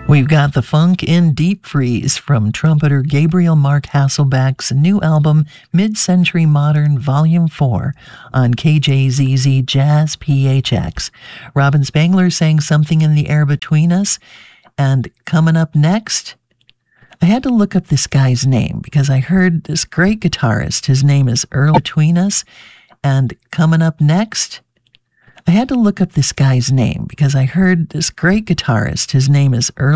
We've got the funk in Deep Freeze from trumpeter Gabriel Mark Hasselbeck's new album, Mid-Century Modern Volume 4, on KJZZ Jazz PHX. Robin Spangler sang Something in the Air Between Us. And coming up next, I had to look up this guy's name because I heard this great guitarist. His name is Earl Between Us. And coming up next, I had to look up this guy's name because I heard this great guitarist. His name is Earl